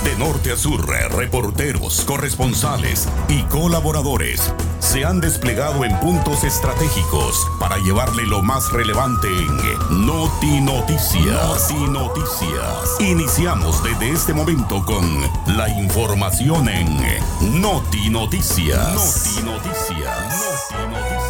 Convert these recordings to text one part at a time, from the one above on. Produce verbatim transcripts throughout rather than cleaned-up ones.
De norte a sur, reporteros, corresponsales y colaboradores se han desplegado en puntos estratégicos para llevarle lo más relevante en Noti Noticias. Noti Noticias. Iniciamos desde este momento con la información en Noti Noticias. Noti Noticias. Noti Noticias.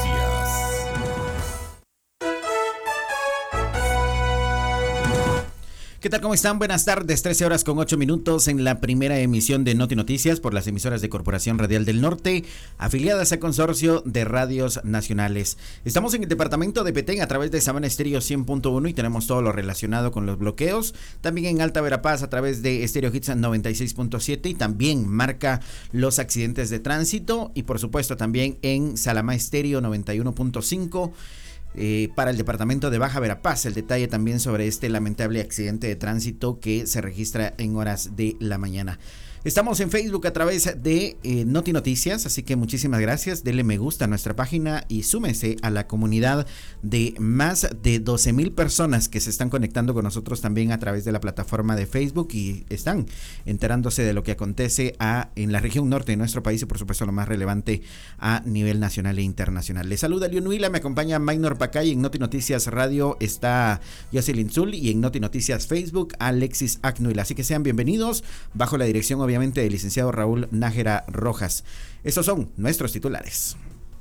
¿Qué tal? ¿Cómo están? Buenas tardes, trece horas con ocho minutos en la primera emisión de Noti Noticias por las emisoras de Corporación Radial del Norte, afiliadas a Consorcio de Radios Nacionales. Estamos en el departamento de Petén a través de Sabana Estéreo cien punto uno y tenemos todo lo relacionado con los bloqueos. También en Alta Verapaz a través de Estéreo Hits noventa y seis punto siete y también marca los accidentes de tránsito. Y por supuesto también en Salamá Estéreo noventa y uno punto cinco. Eh, para el departamento de Baja Verapaz, el detalle también sobre este lamentable accidente de tránsito que se registra en horas de la mañana. Estamos en Facebook a través de eh, Noti Noticias, así que muchísimas gracias, denle me gusta a nuestra página y súmese a la comunidad de más de doce mil personas que se están conectando con nosotros también a través de la plataforma de Facebook y están enterándose de lo que acontece a, en la región norte de nuestro país y por supuesto lo más relevante a nivel nacional e internacional. Les saluda Leon Huila, me acompaña Maynor Pacay, en Noti Noticias Radio está Jocelyn Zul y en Noti Noticias Facebook Alexis Acnuil, así que sean bienvenidos bajo la dirección obviamente obviamente del licenciado Raúl Nájera Rojas. Estos son nuestros titulares.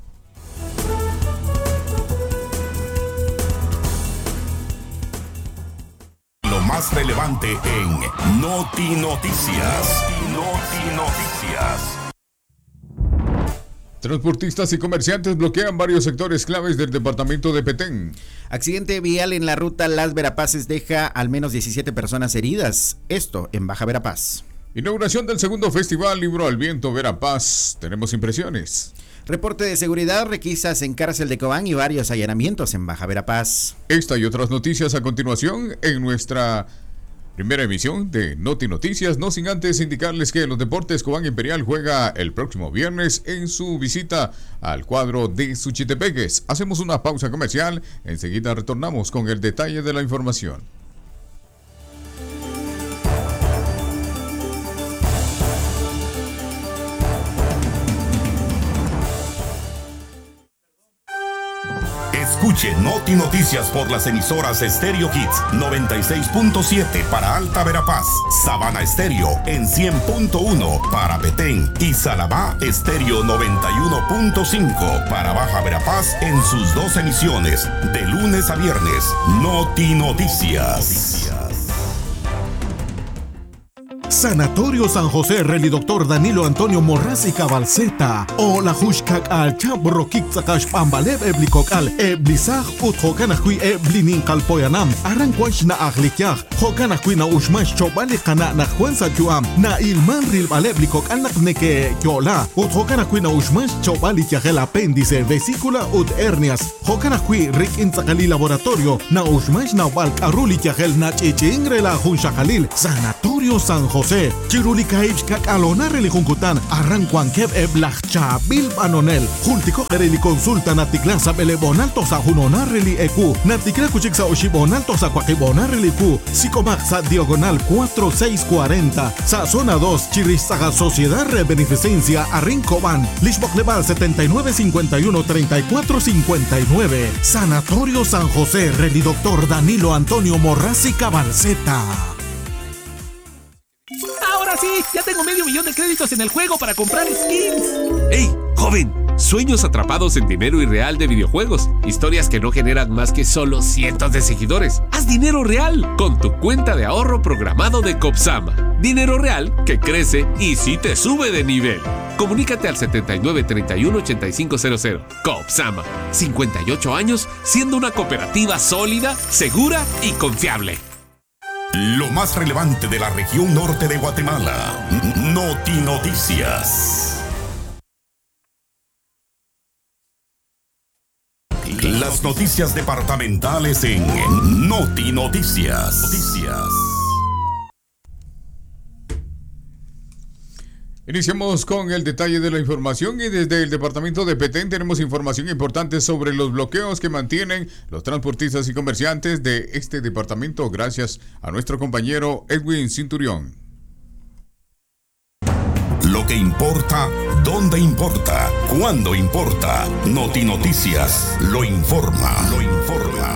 Lo más relevante en Noti Noticias. Noti Noticias. Transportistas y comerciantes bloquean varios sectores claves del departamento de Petén. Accidente vial en la ruta Las Verapaces deja al menos diecisiete personas heridas. Esto en Baja Verapaz. Inauguración del segundo festival Libro al Viento Verapaz. Tenemos impresiones. Reporte de seguridad, requisas en cárcel de Cobán y varios allanamientos en Baja Verapaz. Esta y otras noticias a continuación en nuestra primera emisión de Noti Noticias, no sin antes indicarles que los Deportes Cobán Imperial juega el próximo viernes en su visita al cuadro de Suchitepeques. Hacemos una pausa comercial, enseguida retornamos con el detalle de la información. Escuche Noti Noticias por las emisoras Estéreo Hits noventa y seis punto siete para Alta Verapaz, Sabana Estéreo en cien punto uno para Petén y Salamá Estéreo noventa y uno punto cinco para Baja Verapaz en sus dos emisiones de lunes a viernes. Noti Noticias. Sanatorio San José, Reli Doctor Danilo Antonio Morrasi Cabalceta. O la Hushkak al Chabro Kitsakash Pambalev Eblikok al Eblisaj Ut Hokanakui Eblinin Kalpoyanam. Arranquash na Aglikyaj. Hokanakui na Ushmash Chobalikana na Juanza Juam. Na Ilman Ril Baleblikok al Nakneke Yola. Ut Hokanakui na Ushmash Chobalikaj el apéndice, vesícula ut hernias. Hokanakui Rik Inzakali Laboratorio. Na Ushmash na Balk Arulikaj el Nachechingre la Hunshakalil. Sanatorio San José. José, Chirulika Ipskak Alona Relijunkután, Arranquan Kev Eblachcha Bil Banonel, Jultico Reli Consulta Natiklasa Belebonal Tosa Junona Reli Eku, Natikla Kuchiksa Oshibonal Tosa Kwakibona Reli Ku, Psicomaxa Diagonal cuatro seis cuarenta, Sa Zona dos, Chirizaga Sociedad de Beneficencia Arrincoban, Lishbok Leval setenta y nueve cincuenta y uno treinta y cuatro cincuenta y nueve, Sanatorio San José, Reli Doctor Danilo Antonio Morrasi Cabalceta. ¡Ahora sí! ¡Ya tengo medio millón de créditos en el juego para comprar skins! ¡Ey, joven! Sueños atrapados en dinero irreal de videojuegos. Historias que no generan más que solo cientos de seguidores. ¡Haz dinero real con tu cuenta de ahorro programado de Copsama! Dinero real que crece y sí te sube de nivel. Comunícate al setenta y nueve treinta y uno ochenta y cinco cero cero. Copsama. cincuenta y ocho años siendo una cooperativa sólida, segura y confiable. Lo más relevante de la región norte de Guatemala. Noti Noticias. Las noticias departamentales en Noti Noticias. Noticias. Iniciamos con el detalle de la información y desde el departamento de Petén tenemos información importante sobre los bloqueos que mantienen los transportistas y comerciantes de este departamento gracias a nuestro compañero Edwin Cinturión. Lo que importa, dónde importa, cuándo importa. Noti Noticias lo informa, lo informa.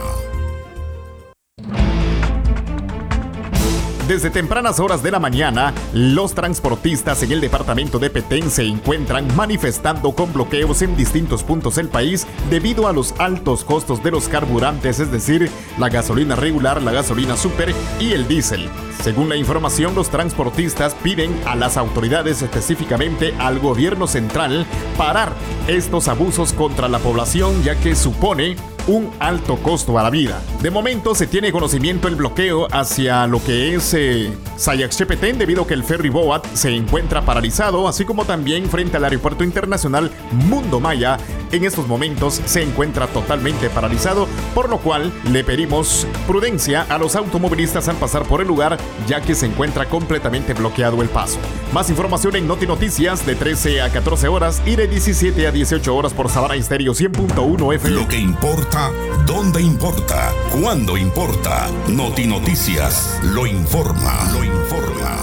Desde tempranas horas de la mañana, los transportistas en el departamento de Petén se encuentran manifestando con bloqueos en distintos puntos del país debido a los altos costos de los carburantes, es decir, la gasolina regular, la gasolina super y el diésel. Según la información, los transportistas piden a las autoridades, específicamente al gobierno central, parar estos abusos contra la población, ya que supone un alto costo a la vida. De momento se tiene conocimiento el bloqueo hacia lo que es eh, Sayac-Chepetén, debido a que el ferry Boat se encuentra paralizado, así como también frente al aeropuerto internacional Mundo Maya. En estos momentos se encuentra totalmente paralizado, por lo cual le pedimos prudencia a los automovilistas al pasar por el lugar, ya que se encuentra completamente bloqueado el paso. Más información en Noti Noticias de trece a catorce horas y de diecisiete a dieciocho horas por Sabana Estéreo cien punto uno F M. Lo que importa, dónde importa, cuándo importa. Noti Noticias lo informa, lo informa.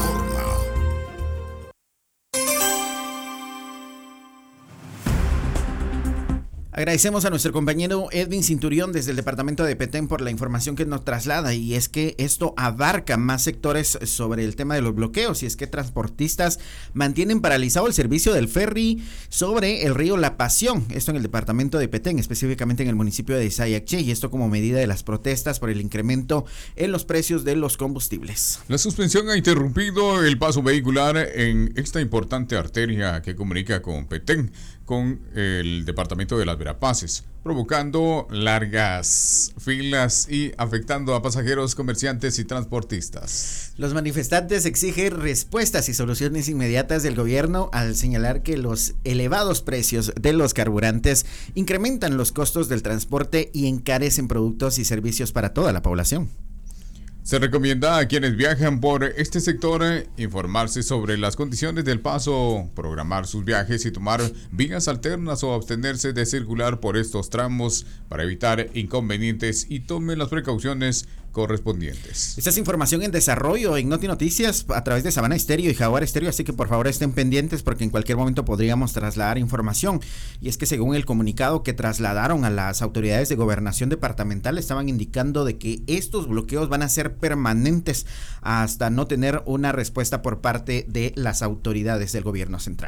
Agradecemos a nuestro compañero Edwin Cinturión desde el departamento de Petén por la información que nos traslada, y es que esto abarca más sectores sobre el tema de los bloqueos, y es que transportistas mantienen paralizado el servicio del ferry sobre el río La Pasión, esto en el departamento de Petén, específicamente en el municipio de Sayac-Che, y esto como medida de las protestas por el incremento en los precios de los combustibles. La suspensión ha interrumpido el paso vehicular en esta importante arteria que comunica con Petén con el departamento de Las Verapaces, provocando largas filas y afectando a pasajeros, comerciantes y transportistas. Los manifestantes exigen respuestas y soluciones inmediatas del gobierno al señalar que los elevados precios de los carburantes incrementan los costos del transporte y encarecen productos y servicios para toda la población. Se recomienda a quienes viajan por este sector informarse sobre las condiciones del paso, programar sus viajes y tomar vías alternas o abstenerse de circular por estos tramos para evitar inconvenientes y tomen las precauciones correspondientes. Esta es información en desarrollo en Noti Noticias a través de Sabana Estéreo y Jaguar Estéreo, así que por favor estén pendientes porque en cualquier momento podríamos trasladar información. Y es que según el comunicado que trasladaron a las autoridades de gobernación departamental, estaban indicando de que estos bloqueos van a ser permanentes hasta no tener una respuesta por parte de las autoridades del gobierno central.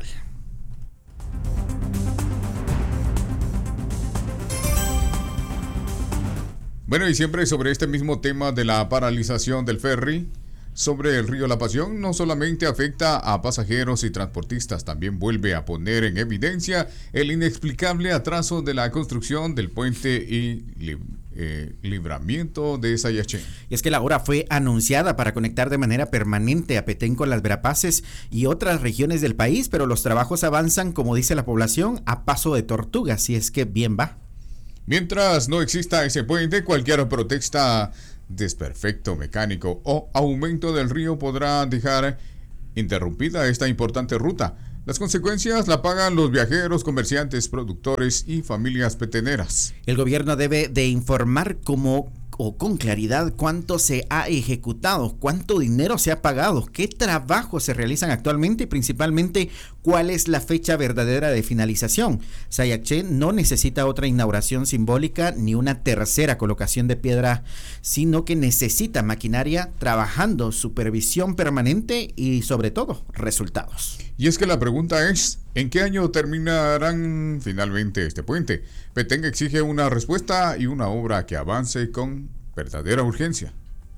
Bueno, y siempre sobre este mismo tema de la paralización del ferry sobre el río La Pasión, no solamente afecta a pasajeros y transportistas, también vuelve a poner en evidencia el inexplicable atraso de la construcción del puente y li- eh, libramiento de Sayac-Che. Y es que la obra fue anunciada para conectar de manera permanente a Petén con Las Verapaces y otras regiones del país, pero los trabajos avanzan, como dice la población, a paso de tortuga, si es que bien va. Mientras no exista ese puente, cualquier protesta, desperfecto mecánico o aumento del río podrá dejar interrumpida esta importante ruta. Las consecuencias la pagan los viajeros, comerciantes, productores y familias peteneras. El gobierno debe de informar cómo o con claridad cuánto se ha ejecutado, cuánto dinero se ha pagado, qué trabajos se realizan actualmente y principalmente cuál es la fecha verdadera de finalización. Sayac-Che no necesita otra inauguración simbólica ni una tercera colocación de piedra, sino que necesita maquinaria trabajando, supervisión permanente y sobre todo resultados. Y es que la pregunta es, ¿en qué año terminarán finalmente este puente? Petén exige una respuesta y una obra que avance con verdadera urgencia.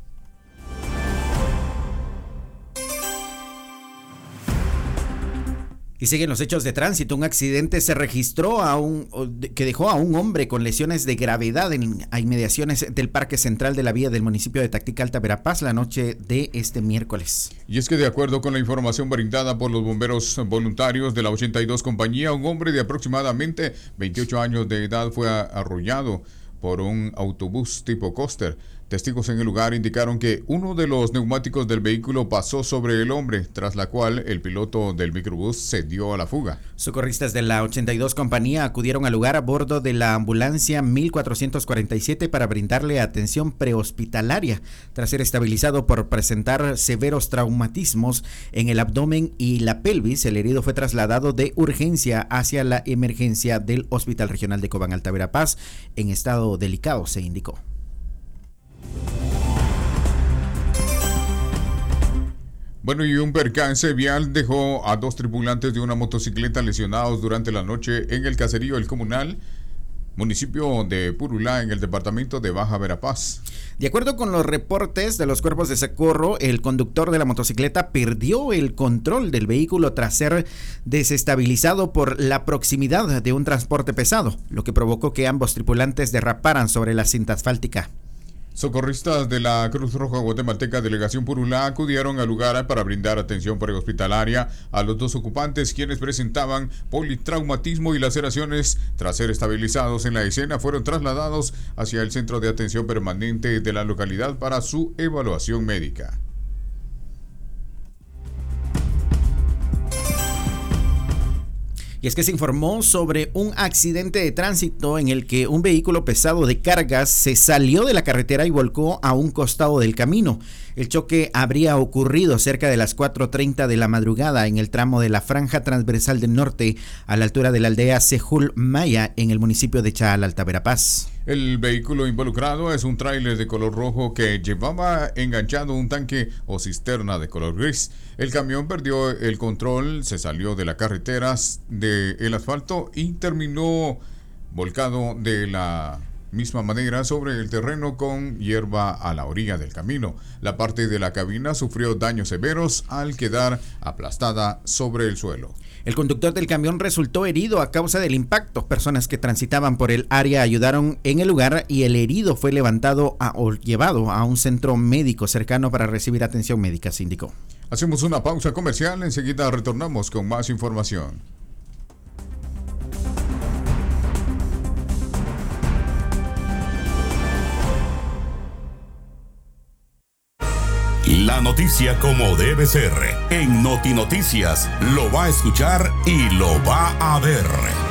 Y siguen los hechos de tránsito. Un accidente se registró a un, que dejó a un hombre con lesiones de gravedad en a inmediaciones del Parque Central de la Vía del municipio de Tacticalta, Verapaz, la noche de este miércoles. Y es que de acuerdo con la información brindada por los bomberos voluntarios de la ochenta y dos compañía, un hombre de aproximadamente veintiocho años de edad fue arrollado por un autobús tipo coaster. Testigos en el lugar indicaron que uno de los neumáticos del vehículo pasó sobre el hombre, tras la cual el piloto del microbús se dio a la fuga. Socorristas de la ochenta y dos compañía acudieron al lugar a bordo de la ambulancia mil cuatrocientos cuarenta y siete para brindarle atención prehospitalaria, tras ser estabilizado por presentar severos traumatismos en el abdomen y la pelvis. El herido fue trasladado de urgencia hacia la emergencia del Hospital Regional de Cobán Alta Verapaz en estado delicado, se indicó. Bueno, y un percance vial dejó a dos tripulantes de una motocicleta lesionados durante la noche en el caserío El Comunal, municipio de Purulá, en el departamento de Baja Verapaz. De acuerdo con los reportes de los cuerpos de socorro, el conductor de la motocicleta perdió el control del vehículo tras ser desestabilizado por la proximidad de un transporte pesado, lo que provocó que ambos tripulantes derraparan sobre la cinta asfáltica. Socorristas de la Cruz Roja Guatemalteca Delegación Purulá acudieron al lugar para brindar atención prehospitalaria a los dos ocupantes, quienes presentaban politraumatismo y laceraciones. Tras ser estabilizados en la escena, fueron trasladados hacia el centro de atención permanente de la localidad para su evaluación médica. Y es que se informó sobre un accidente de tránsito en el que un vehículo pesado de cargas se salió de la carretera y volcó a un costado del camino. El choque habría ocurrido cerca de las cuatro treinta de la madrugada en el tramo de la franja transversal del norte, a la altura de la aldea Sejul Maya, en el municipio de Chaal, Alta Verapaz. El vehículo involucrado es un tráiler de color rojo que llevaba enganchado un tanque o cisterna de color gris. El camión perdió el control, se salió de la carretera del asfalto y terminó volcado de la misma manera sobre el terreno con hierba a la orilla del camino. La parte de la cabina sufrió daños severos al quedar aplastada sobre el suelo. El conductor del camión resultó herido a causa del impacto. Personas que transitaban por el área ayudaron en el lugar y el herido fue levantado a, o llevado a un centro médico cercano para recibir atención médica, se indicó. Hacemos una pausa comercial, enseguida retornamos con más información. La noticia como debe ser. En Noti Noticias lo va a escuchar y lo va a ver.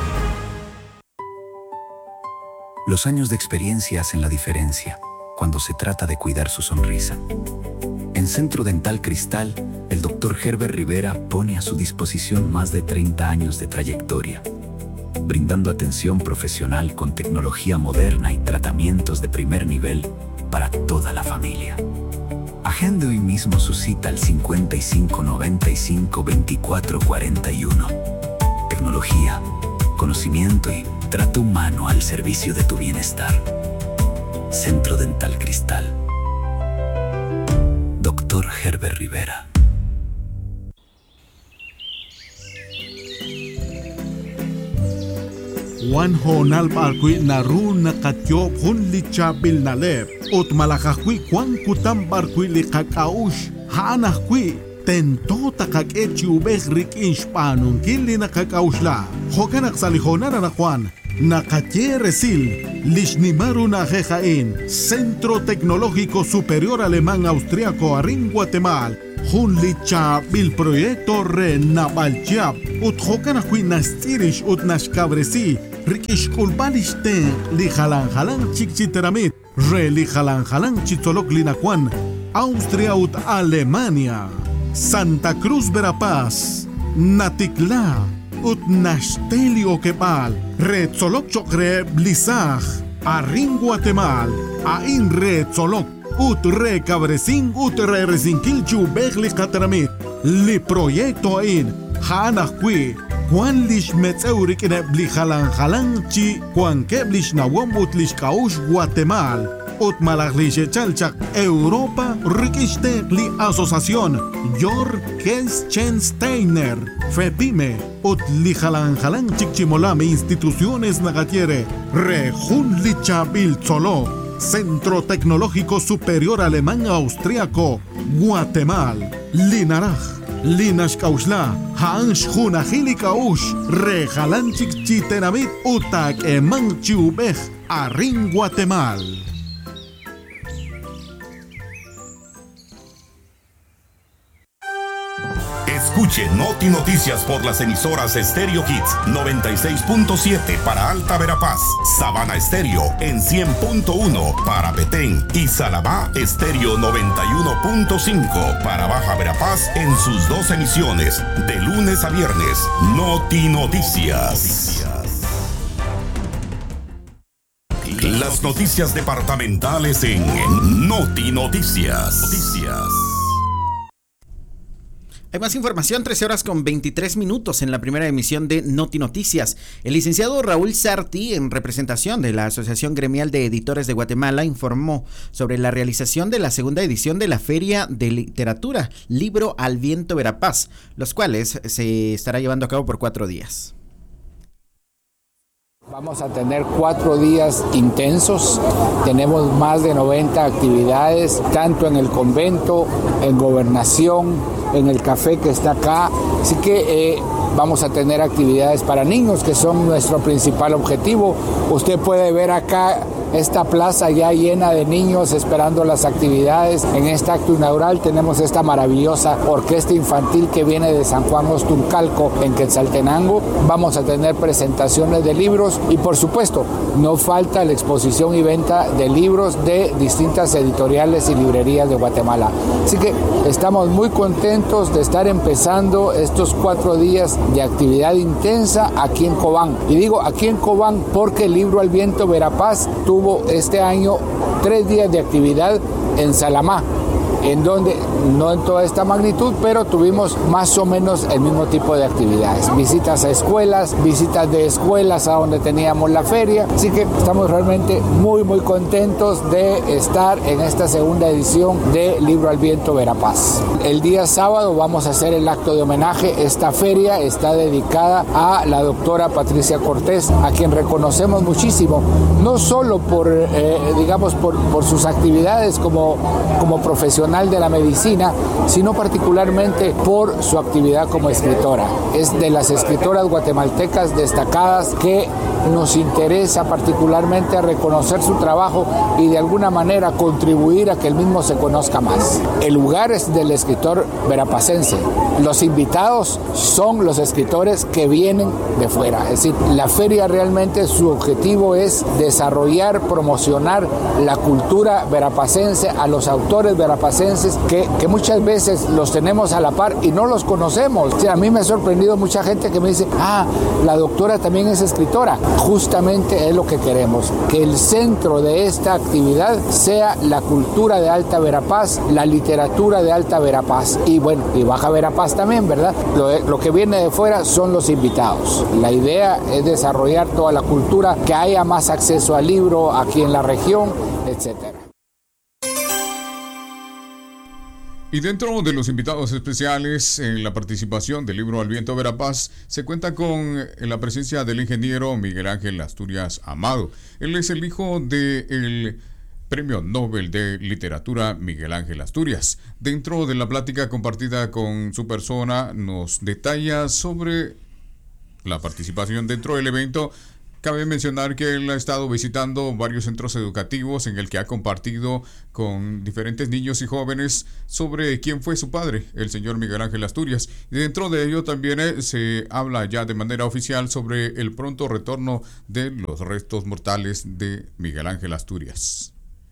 Los años de experiencia hacen la diferencia cuando se trata de cuidar su sonrisa. En Centro Dental Cristal, el doctor Herbert Rivera pone a su disposición más de treinta años de trayectoria, brindando atención profesional con tecnología moderna y tratamientos de primer nivel para toda la familia. Agende hoy mismo su cita al cincuenta y cinco noventa y cinco veinticuatro cuarenta y uno. Tecnología, conocimiento y trato humano al servicio de tu bienestar. Centro Dental Cristal. doctor Herbert Rivera. Juan Honal Barqui Naru Nakatyo Hun Lichabil Nalep Ot Malakakwi Juan Kutam Barqui Likakaush Hanakwi Tento Takak Echiubek Rik Inshpanun Kili Nakakaushla Hokanak Salihonara na Juan Nakatye Resil Lishnimaru Najejain Centro Tecnológico Superior Alemán Austriaco Arin Guatemala Junlicha bil proyecto Renabalchap ut Hokanakwi Nastirish ut Nashkabresi Rikish Kulbalishten Li Halan Halan Chikchiteramit Re Li Halan Halan Chitzolok Linacuan Austria ut Alemania Santa Cruz Verapaz Natikla ut Nashtelio Kepal Re Tzolok Chokre Blisaj Arin Guatemala Ain Re Tzolok ut re cabresin ut re resinquil chubeg li catramit li proyecto in hanakwi Juan lish metzeurik in bli halan halan chi Juan keblish nawam ut lish kaush Guatemala ut malaglishe chalchak Europa rikiste li asociación Jor Kelschensteiner Fepime ut li halan halan chikchimolame instituciones nagatiere re jun li chabil tzolo Centro Tecnológico Superior Alemán Austriaco, Guatemala, Linaraj, Linashkaushla, Hansh Junajili Kaush, Rejalanchik Chitenamit, Utak Eman Chiubej, Arin Guatemala. Escuche Noti Noticias por las emisoras Stereo Hits noventa y seis punto siete para Alta Verapaz, Sabana Estéreo en cien punto uno para Petén y Salamá Estéreo noventa y uno punto cinco para Baja Verapaz en sus dos emisiones de lunes a viernes. Noti Noticias. Las noticias departamentales en Noti Noticias. Noticias. Hay más información, trece horas con veintitrés minutos en la primera emisión de Noti Noticias. El licenciado Raúl Sarti, en representación de la Asociación Gremial de Editores de Guatemala, informó sobre la realización de la segunda edición de la Feria de Literatura, Libro al Viento Verapaz, los cuales se estará llevando a cabo por cuatro días. Vamos a tener cuatro días intensos, tenemos más de noventa actividades, tanto en el convento, en Gobernación, en el café que está acá, así que eh, vamos a tener actividades para niños, que son nuestro principal objetivo. Usted puede ver acá esta plaza ya llena de niños esperando las actividades. En este acto inaugural tenemos esta maravillosa orquesta infantil que viene de San Juan Ostuncalco en Quetzaltenango. Vamos a tener presentaciones de libros y por supuesto no falta la exposición y venta de libros de distintas editoriales y librerías de Guatemala. Así que estamos muy contentos de estar empezando estos cuatro días de actividad intensa aquí en Cobán. Y digo aquí en Cobán porque el Libro al Viento Verapaz tuvo este año tres días de actividad en Salamá, en donde no en toda esta magnitud, pero tuvimos más o menos el mismo tipo de actividades, visitas a escuelas, visitas de escuelas a donde teníamos la feria, así que estamos realmente muy muy contentos de estar en esta segunda edición de Libro al Viento Verapaz. El día sábado vamos a hacer el acto de homenaje. Esta feria está dedicada a la doctora Patricia Cortés, a quien reconocemos muchísimo, no solo por eh, digamos por, por sus actividades como, como profesional de la medicina, sino particularmente por su actividad como escritora. Es de las escritoras guatemaltecas destacadas que nos interesa particularmente reconocer su trabajo y de alguna manera contribuir a que el mismo se conozca más. El lugar es del escritor verapacense. Los invitados son los escritores que vienen de fuera. Es decir, la feria realmente su objetivo es desarrollar, promocionar la cultura verapacense, a los autores verapacenses que, que muchas veces los tenemos a la par y no los conocemos. O sea, a mí me ha sorprendido mucha gente que me dice, ah, la doctora también es escritora. Justamente es lo que queremos, que el centro de esta actividad sea la cultura de Alta Verapaz, la literatura de Alta Verapaz y bueno, y Baja Verapaz también, ¿verdad? Lo, lo que viene de fuera son los invitados. La idea es desarrollar toda la cultura, que haya más acceso al libro aquí en la región, etcétera. Y dentro de los invitados especiales en la participación del Libro al Viento Verapaz se cuenta con la presencia del ingeniero Miguel Ángel Asturias Amado. Él es el hijo del Premio Nobel de Literatura Miguel Ángel Asturias. Dentro de la plática compartida con su persona nos detalla sobre la participación dentro del evento. Cabe mencionar que él ha estado visitando varios centros educativos en el que ha compartido con diferentes niños y jóvenes sobre quién fue su padre, el señor Miguel Ángel Asturias. Y dentro de ello también se habla ya de manera oficial sobre el pronto retorno de los restos mortales de Miguel Ángel Asturias.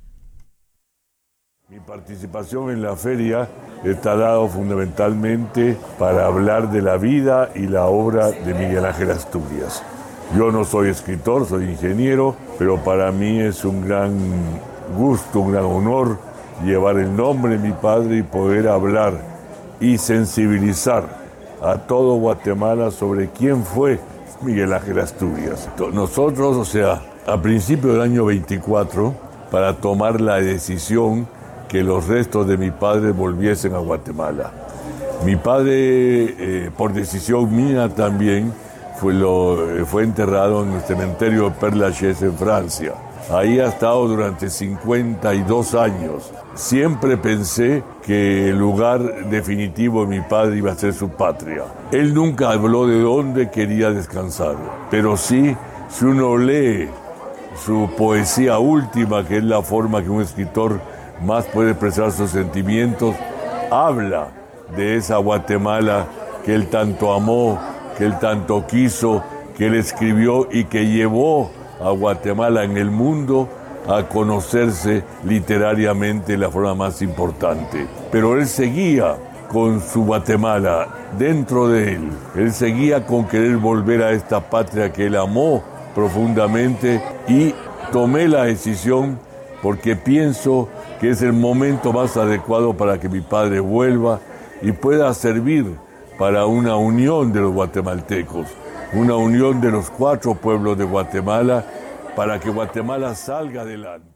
Mi participación en la feria está dado fundamentalmente para hablar de la vida y la obra de Miguel Ángel Asturias. Yo no soy escritor, soy ingeniero, pero para mí es un gran gusto, un gran honor llevar el nombre de mi padre y poder hablar y sensibilizar a todo Guatemala sobre quién fue Miguel Ángel Asturias. Nosotros, o sea, a principios del año veinticuatro, para tomar la decisión que los restos de mi padre volviesen a Guatemala. Mi padre, eh, por decisión mía también, Fue, lo, fue enterrado en el cementerio de Père Lachaise en Francia. Ahí ha estado durante cincuenta y dos años. Siempre pensé que el lugar definitivo de mi padre iba a ser su patria. Él nunca habló de dónde quería descansar, pero sí, si uno lee su poesía última, que es la forma que un escritor más puede expresar sus sentimientos, habla de esa Guatemala que él tanto amó, que él tanto quiso, que él escribió y que llevó a Guatemala en el mundo a conocerse literariamente de la forma más importante. Pero él seguía con su Guatemala dentro de él. Él seguía con querer volver a esta patria que él amó profundamente, y tomé la decisión porque pienso que es el momento más adecuado para que mi padre vuelva y pueda servir para una unión de los guatemaltecos, una unión de los cuatro pueblos de Guatemala, para que Guatemala salga adelante.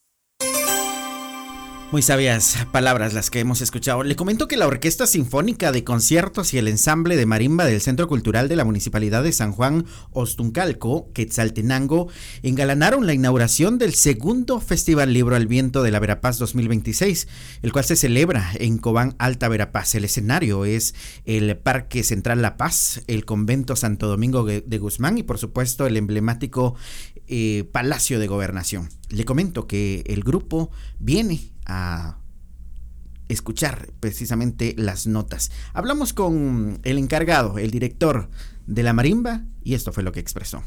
Muy sabias palabras las que hemos escuchado. Le comento que la Orquesta Sinfónica de Conciertos y el Ensamble de Marimba del Centro Cultural de la Municipalidad de San Juan Ostuncalco, Quetzaltenango, engalanaron la inauguración del segundo Festival Libro al Viento de la Verapaz dos mil veintiséis, el cual se celebra en Cobán, Alta Verapaz. El escenario es el Parque Central La Paz, el Convento Santo Domingo de Guzmán y por supuesto el emblemático eh, Palacio de Gobernación. Le comento que el grupo viene a escuchar precisamente las notas. Hablamos con el encargado, el director de la marimba, y esto fue lo que expresó.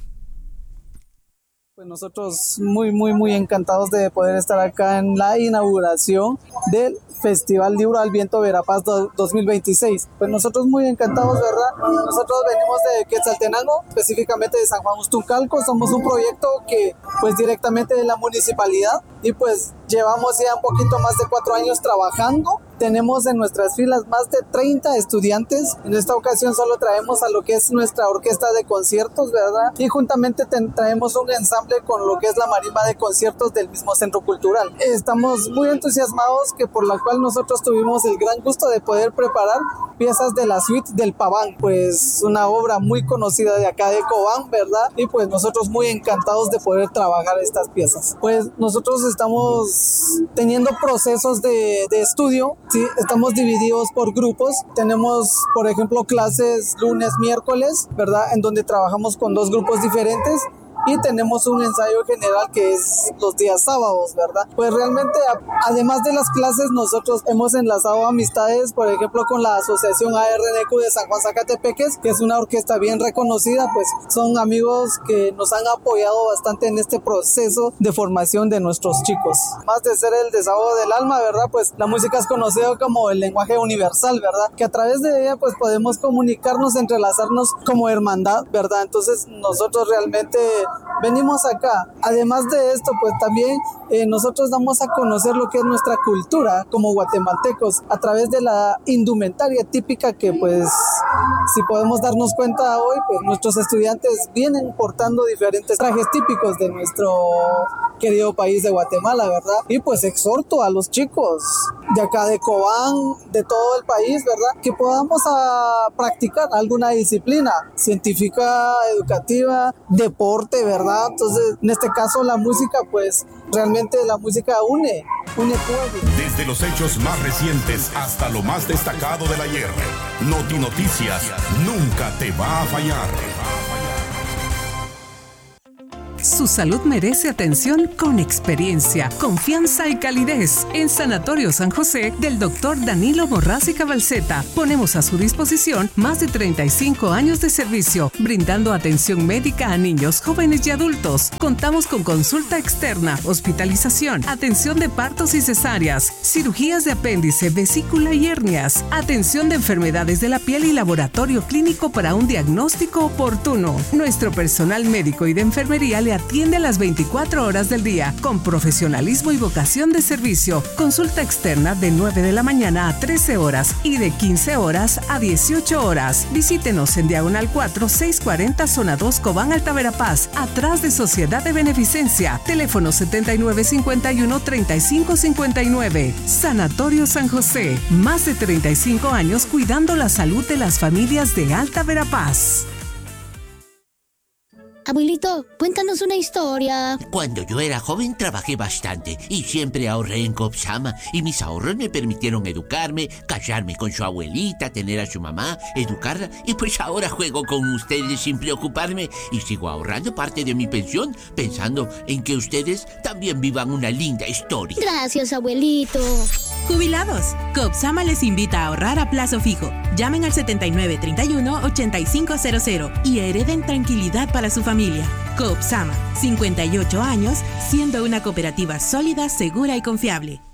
Pues nosotros muy, muy, muy encantados de poder estar acá en la inauguración del Festival Libro al Viento Verapaz dos mil veintiséis. Pues nosotros muy encantados, ¿verdad? Nosotros venimos de Quetzaltenango, específicamente de San Juan Ostuncalco. Somos un proyecto que, pues directamente de la municipalidad, y pues llevamos ya un poquito más de cuatro años trabajando. Tenemos en nuestras filas más de treinta estudiantes. En esta ocasión solo traemos a lo que es nuestra orquesta de conciertos, ¿verdad? Y juntamente traemos un ensamble con lo que es la marimba de conciertos del mismo centro cultural. Estamos muy entusiasmados, que por la cual nosotros tuvimos el gran gusto de poder preparar piezas de la suite del Paván, pues una obra muy conocida de acá de Cobán, ¿verdad? Y pues nosotros muy encantados de poder trabajar estas piezas. Pues nosotros estamos teniendo procesos de, de estudio. Sí, estamos divididos por grupos. Tenemos, por ejemplo, clases lunes, miércoles, ¿verdad? En donde trabajamos con dos grupos diferentes. Y tenemos un ensayo general que es los días sábados, ¿verdad? Pues realmente, a, además de las clases, nosotros hemos enlazado amistades, por ejemplo, con la Asociación A R N Q de San Juan Zacatepeques, que es una orquesta bien reconocida. Pues son amigos que nos han apoyado bastante en este proceso de formación de nuestros chicos. Más de ser el desahogo del alma, ¿verdad? Pues la música es conocida como el lenguaje universal, ¿verdad? Que a través de ella, pues podemos comunicarnos, entrelazarnos como hermandad, ¿verdad? Entonces nosotros realmente venimos acá. Además de esto, pues también eh, nosotros damos a conocer lo que es nuestra cultura como guatemaltecos a través de la indumentaria típica que, pues, si podemos darnos cuenta hoy, pues nuestros estudiantes vienen portando diferentes trajes típicos de nuestro querido país de Guatemala, ¿verdad? Y pues exhorto a los chicos de acá de Cobán, de todo el país, ¿verdad? Que podamos a practicar alguna disciplina científica, educativa, deporte, ¿verdad? Entonces, en este caso, la música, pues, realmente la música une, une pueblos. Desde los hechos más recientes hasta lo más destacado del ayer, Noti Noticias nunca te va a fallar. Su salud merece atención con experiencia, confianza y calidez. En Sanatorio San José del doctor Danilo Morraz y Cabalceta ponemos a su disposición más de treinta y cinco años de servicio, brindando atención médica a niños, jóvenes y adultos. Contamos con consulta externa, hospitalización, atención de partos y cesáreas, cirugías de apéndice, vesícula y hernias, atención de enfermedades de la piel y laboratorio clínico para un diagnóstico oportuno. Nuestro personal médico y de enfermería le atiende a las veinticuatro horas del día con profesionalismo y vocación de servicio. Consulta externa de nueve de la mañana a trece horas y de quince horas a dieciocho horas. Visítenos en Diagonal cuatro, seiscientos cuarenta, Zona dos, Cobán, Alta Verapaz, atrás de Sociedad de Beneficencia. Teléfono setenta y nueve cincuenta y uno, treinta y cinco cincuenta y nueve. Sanatorio San José. Más de treinta y cinco años cuidando la salud de las familias de Alta Verapaz. Abuelito, cuéntanos una historia. Cuando yo era joven trabajé bastante y siempre ahorré en Copsama y mis ahorros me permitieron educarme, casarme con su abuelita, tener a su mamá, educarla y pues ahora juego con ustedes sin preocuparme y sigo ahorrando parte de mi pensión pensando en que ustedes también vivan una linda historia. Gracias, abuelito. Jubilados, Copsama les invita a ahorrar a plazo fijo. Llamen al setenta y nueve treinta y uno ochenta y cinco cero cero y hereden tranquilidad para su familia. Copsama, cincuenta y ocho años, siendo una cooperativa sólida, segura y confiable.